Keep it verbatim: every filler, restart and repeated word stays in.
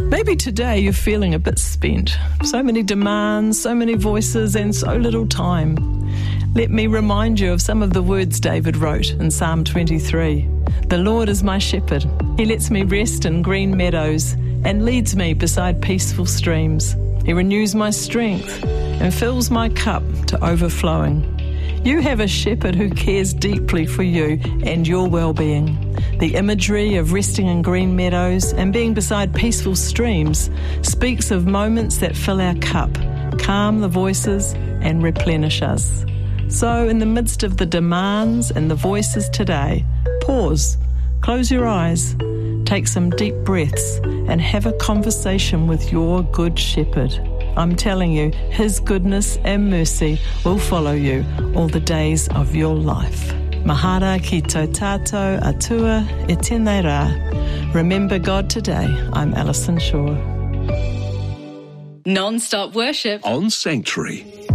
Maybe today you're feeling a bit spent. So many demands, so many voices, and so little time. Let me remind you of some of the words David wrote in Psalm twenty-three. The Lord is my shepherd. He lets me rest in green meadows and leads me beside peaceful streams. He renews my strength and fills my cup to overflowing. You have a shepherd who cares deeply for you and your well-being. The imagery of resting in green meadows and being beside peaceful streams speaks of moments that fill our cup, calm the voices and replenish us. So in the midst of the demands and the voices today, pause, close your eyes, take some deep breaths and have a conversation with your good shepherd. I'm telling you, his goodness and mercy will follow you all the days of your life. Mahara ki tō tātou atua e tēnei rā. Remember God today. I'm Alison Shaw. Non-stop worship on Sanctuary.